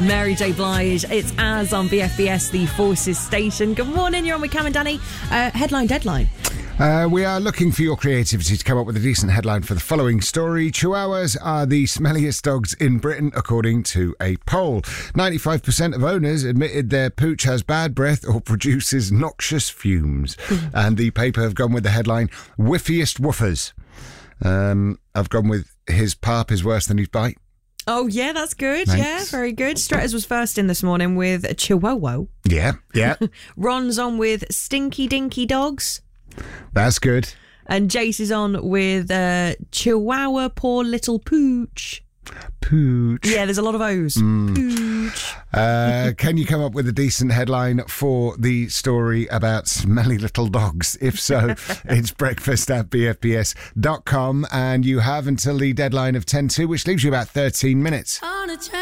Mary J. Blige. It's Az on BFBS, the Forces station. Good morning, you're on with Cam and Danny. Headline deadline. We are looking for your creativity to come up with a decent headline for the following story. Chihuahuas are the smelliest dogs in Britain, according to a poll. 95% of owners admitted their pooch has bad breath or produces noxious fumes. And the paper have gone with the headline, Whiffiest Woofers. I've gone with his parp is worse than his bite. Oh, yeah, that's good. Thanks. Yeah, very good. Stratters was first in this morning with Chihuahua. Yeah. Ron's on with Stinky Dinky Dogs. That's good. And Jace is on with Chihuahua Poor Little Pooch. Pooch. Yeah, there's a lot of O's. Pooch. Can you come up with a decent headline for the story about smelly little dogs? If so, it's breakfast@bfbs.com, and you have until the deadline of 10:02, which leaves you about 13 minutes.